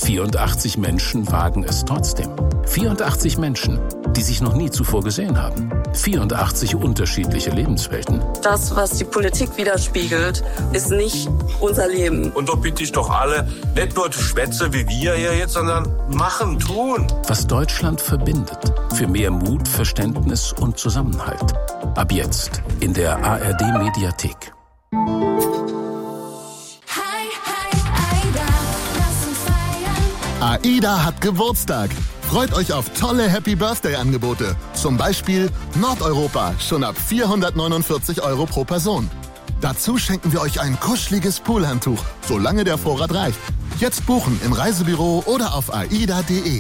84 Menschen wagen es trotzdem. 84 Menschen, die sich noch nie zuvor gesehen haben. 84 unterschiedliche Lebenswelten. Das, was die Politik widerspiegelt, ist nicht unser Leben. Und da bitte ich doch alle, nicht nur Schwätze wie wir hier jetzt, sondern machen, tun. Was Deutschland verbindet. Für mehr Mut, Verständnis und Zusammenhalt. Ab jetzt in der ARD-Mediathek. AIDA hat Geburtstag. Freut euch auf tolle Happy-Birthday-Angebote. Zum Beispiel Nordeuropa, schon ab 449 € pro Person. Dazu schenken wir euch ein kuscheliges Poolhandtuch, solange der Vorrat reicht. Jetzt buchen im Reisebüro oder auf aida.de.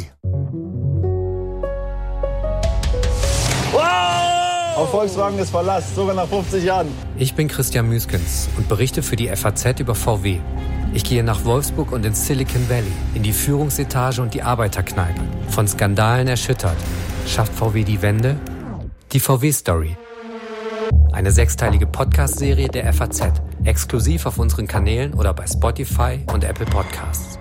Auf Volkswagen ist Verlass, sogar nach 50 Jahren. Ich bin Christian Müskens und berichte für die FAZ über VW. Ich gehe nach Wolfsburg und ins Silicon Valley, in die Führungsetage und die Arbeiterkneipe. Von Skandalen erschüttert. Schafft VW die Wende? Die VW-Story. Eine 6-teilige Podcast-Serie der FAZ. Exklusiv auf unseren Kanälen oder bei Spotify und Apple Podcasts.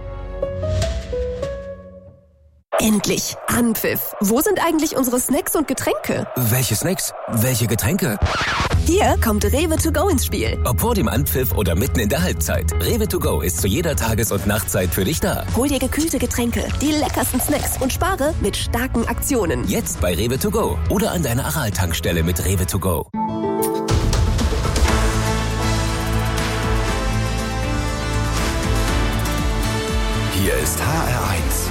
Endlich! Anpfiff! Wo sind eigentlich unsere Snacks und Getränke? Welche Snacks? Welche Getränke? Hier kommt Rewe to go ins Spiel. Ob vor dem Anpfiff oder mitten in der Halbzeit. Rewe to go ist zu jeder Tages- und Nachtzeit für dich da. Hol dir gekühlte Getränke, die leckersten Snacks und spare mit starken Aktionen. Jetzt bei Rewe to go oder an deiner Aral-Tankstelle mit Rewe to go. Hier ist HR1.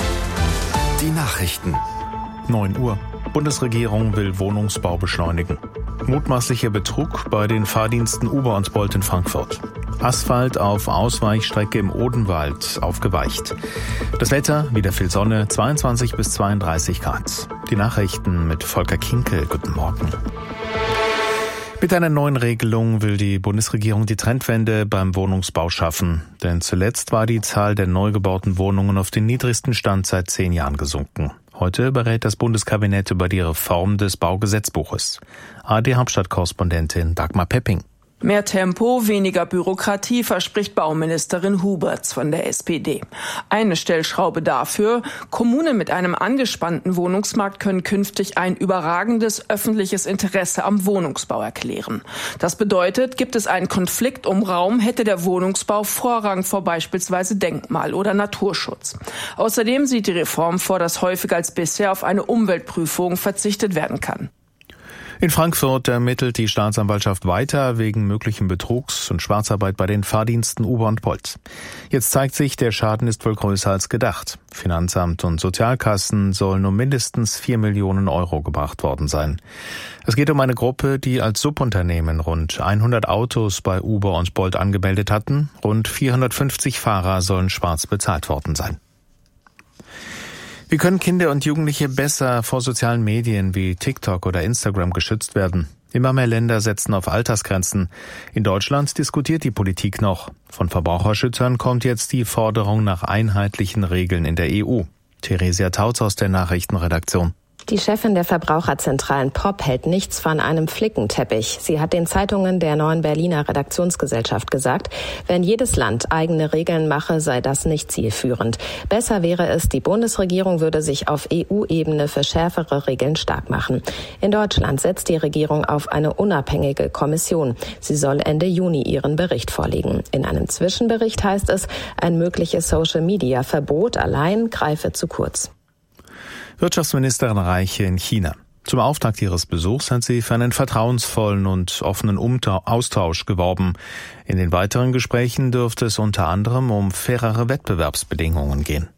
Die Nachrichten. 9 Uhr. Bundesregierung will Wohnungsbau beschleunigen. Mutmaßlicher Betrug bei den Fahrdiensten Uber und Bolt in Frankfurt. Asphalt auf Ausweichstrecke im Odenwald aufgeweicht. Das Wetter, wieder viel Sonne, 22 bis 32 Grad. Die Nachrichten mit Volker Kinkel. Guten Morgen. Mit einer neuen Regelung will die Bundesregierung die Trendwende beim Wohnungsbau schaffen. Denn zuletzt war die Zahl der neu gebauten Wohnungen auf den niedrigsten Stand seit 10 Jahren gesunken. Heute berät das Bundeskabinett über die Reform des Baugesetzbuches. ARD-Hauptstadtkorrespondentin Dagmar Pepping. Mehr Tempo, weniger Bürokratie, verspricht Bauministerin Huberts von der SPD. Eine Stellschraube dafür: Kommunen mit einem angespannten Wohnungsmarkt können künftig ein überragendes öffentliches Interesse am Wohnungsbau erklären. Das bedeutet, gibt es einen Konflikt um Raum, hätte der Wohnungsbau Vorrang vor beispielsweise Denkmal- oder Naturschutz. Außerdem sieht die Reform vor, dass häufiger als bisher auf eine Umweltprüfung verzichtet werden kann. In Frankfurt ermittelt die Staatsanwaltschaft weiter wegen möglichen Betrugs und Schwarzarbeit bei den Fahrdiensten Uber und Bolt. Jetzt zeigt sich, der Schaden ist wohl größer als gedacht. Finanzamt und Sozialkassen sollen um mindestens 4 Millionen € gebracht worden sein. Es geht um eine Gruppe, die als Subunternehmen rund 100 Autos bei Uber und Bolt angemeldet hatten. Rund 450 Fahrer sollen schwarz bezahlt worden sein. Wie können Kinder und Jugendliche besser vor sozialen Medien wie TikTok oder Instagram geschützt werden? Immer mehr Länder setzen auf Altersgrenzen. In Deutschland diskutiert die Politik noch. Von Verbraucherschützern kommt jetzt die Forderung nach einheitlichen Regeln in der EU. Theresia Tautz aus der Nachrichtenredaktion. Die Chefin der Verbraucherzentralen POP hält nichts von einem Flickenteppich. Sie hat den Zeitungen der Neuen Berliner Redaktionsgesellschaft gesagt, wenn jedes Land eigene Regeln mache, sei das nicht zielführend. Besser wäre es, die Bundesregierung würde sich auf EU-Ebene für schärfere Regeln stark machen. In Deutschland setzt die Regierung auf eine unabhängige Kommission. Sie soll Ende Juni ihren Bericht vorlegen. In einem Zwischenbericht heißt es, ein mögliches Social-Media-Verbot allein greife zu kurz. Wirtschaftsministerin Reiche in China. Zum Auftakt ihres Besuchs hat sie für einen vertrauensvollen und offenen Austausch geworben. In den weiteren Gesprächen dürfte es unter anderem um fairere Wettbewerbsbedingungen gehen.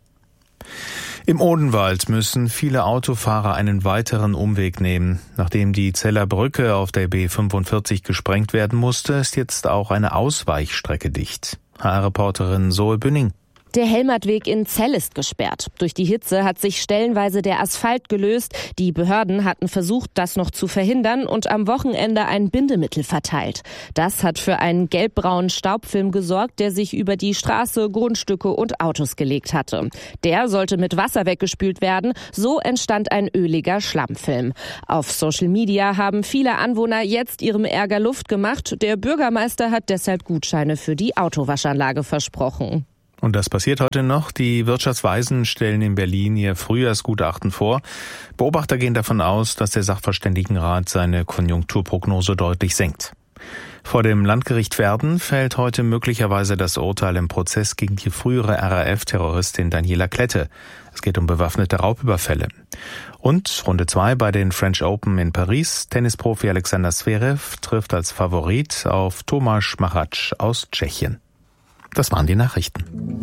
Im Odenwald müssen viele Autofahrer einen weiteren Umweg nehmen. Nachdem die Zeller Brücke auf der B45 gesprengt werden musste, ist jetzt auch eine Ausweichstrecke dicht. HR-Reporterin Zoe Bünning. Der Helmertweg in Zell ist gesperrt. Durch die Hitze hat sich stellenweise der Asphalt gelöst. Die Behörden hatten versucht, das noch zu verhindern und am Wochenende ein Bindemittel verteilt. Das hat für einen gelbbraunen Staubfilm gesorgt, der sich über die Straße, Grundstücke und Autos gelegt hatte. Der sollte mit Wasser weggespült werden. So entstand ein öliger Schlammfilm. Auf Social Media haben viele Anwohner jetzt ihrem Ärger Luft gemacht. Der Bürgermeister hat deshalb Gutscheine für die Autowaschanlage versprochen. Und das passiert heute noch. Die Wirtschaftsweisen stellen in Berlin ihr Frühjahrsgutachten vor. Beobachter gehen davon aus, dass der Sachverständigenrat seine Konjunkturprognose deutlich senkt. Vor dem Landgericht Verden fällt heute möglicherweise das Urteil im Prozess gegen die frühere RAF-Terroristin Daniela Klette. Es geht um bewaffnete Raubüberfälle. Und Runde 2 bei den French Open in Paris. Tennisprofi Alexander Zverev trifft als Favorit auf Tomáš Machač aus Tschechien. Das waren die Nachrichten.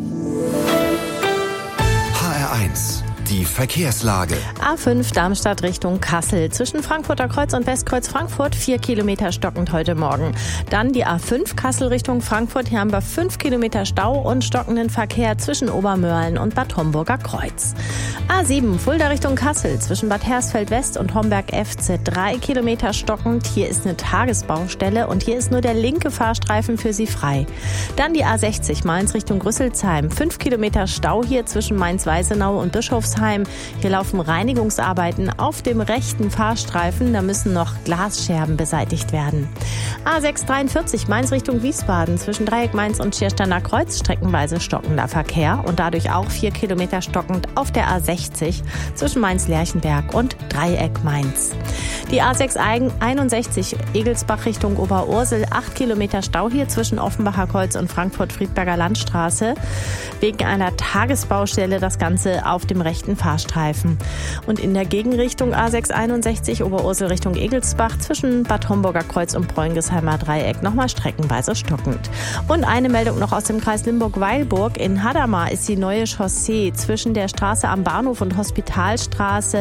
HR1, die Verkehrslage. A5 Darmstadt Richtung Kassel. Zwischen Frankfurter Kreuz und Westkreuz Frankfurt 4 Kilometer stockend heute Morgen. Dann die A5 Kassel Richtung Frankfurt. Hier haben wir 5 Kilometer Stau und stockenden Verkehr zwischen Obermörlen und Bad Homburger Kreuz. A7 Fulda Richtung Kassel. Zwischen Bad Hersfeld West und Homberg FC 3 Kilometer stockend. Hier ist eine Tagesbaustelle und hier ist nur der linke Fahrstreifen für Sie frei. Dann die A60 Mainz Richtung Rüsselsheim. 5 Kilometer Stau hier zwischen Mainz-Weisenau und Bischofsheim. Hier laufen Reinigungsarbeiten auf dem rechten Fahrstreifen. Da müssen noch Glasscherben beseitigt werden. A643 Mainz Richtung Wiesbaden. Zwischen Dreieck Mainz und Schiersteiner Kreuz streckenweise stockender Verkehr und dadurch auch 4 Kilometer stockend auf der A60 zwischen Mainz-Lerchenberg und Dreieck Mainz. Die A661 Egelsbach Richtung Oberursel. 8 Kilometer Stau hier zwischen Offenbacher Kreuz und Frankfurt-Friedberger Landstraße. Wegen einer Tagesbaustelle das Ganze auf dem rechten Fahrstreifen. Und in der Gegenrichtung A661 Oberursel Richtung Egelsbach zwischen Bad Homburger Kreuz und Bräungesheimer Dreieck nochmal streckenweise stockend. Und eine Meldung noch aus dem Kreis Limburg-Weilburg. In Hadamar ist die neue Chaussee zwischen der Straße am Bahnhof und Hospitalstraße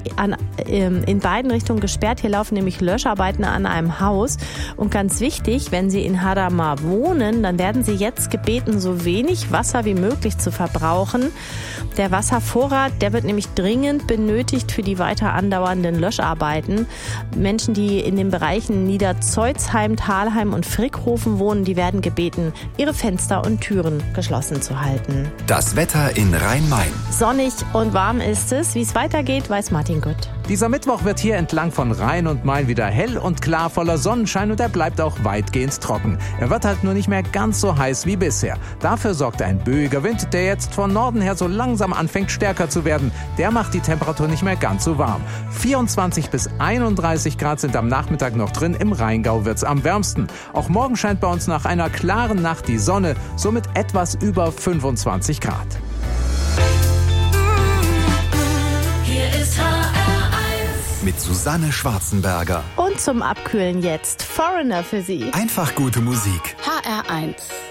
in beiden Richtungen gesperrt. Hier laufen nämlich Löscharbeiten an einem Haus. Und ganz wichtig, wenn Sie in Hadamar wohnen, dann werden Sie jetzt gebeten, so wenig Wasser wie möglich zu verbrauchen. Der Wasservorrat, der wird nämlich dringend benötigt für die weiter andauernden Löscharbeiten. Menschen, die in den Bereichen Niederzeuzheim, Thalheim und Frickhofen wohnen, die werden gebeten, ihre Fenster und Türen geschlossen zu halten. Das Wetter in Rhein-Main. Sonnig und warm ist es. Wie es weitergeht, weiß Martin Gütt. Dieser Mittwoch wird hier entlang von Rhein und Main wieder hell und klar, voller Sonnenschein, und er bleibt auch weitgehend trocken. Er wird halt nur nicht mehr ganz so heiß wie bisher. Dafür sorgt ein böiger Wind, der jetzt von Norden her so langsam anfängt stärker zu werden. Der macht die Temperatur nicht mehr ganz so warm. 24 bis 31 Grad sind am Nachmittag noch drin, im Rheingau wird's am wärmsten. Auch morgen scheint bei uns nach einer klaren Nacht die Sonne, somit etwas über 25 Grad. Hier ist HR1 mit Susanne Schwarzenberger. Und zum Abkühlen jetzt Foreigner für Sie. Einfach gute Musik. HR1